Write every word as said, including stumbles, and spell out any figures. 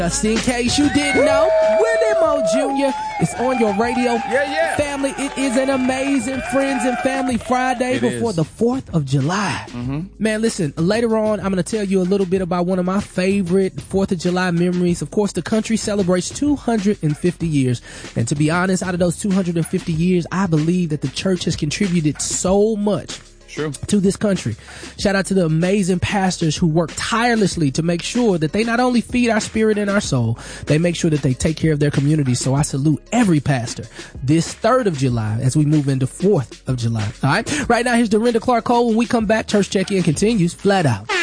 Just in case you didn't know, Willie Mo Junior is on your radio. Yeah, yeah. Family, it is an amazing Friends and Family Friday It before is. the fourth of July. Mm-hmm. Man, listen, later on, I'm going to tell you a little bit about one of my favorite fourth of July memories. Of course, the country celebrates two hundred fifty years. And to be honest, out of those two hundred fifty years, I believe that the church has contributed so much True. to this country. Shout out to the amazing pastors who work tirelessly to make sure that they not only feed our spirit and our soul, they make sure that they take care of their community. So I salute every pastor this third of July as we move into fourth of July. All right. Right now, here's Dorinda Clark Cole. When we come back, Church Check-In continues flat out.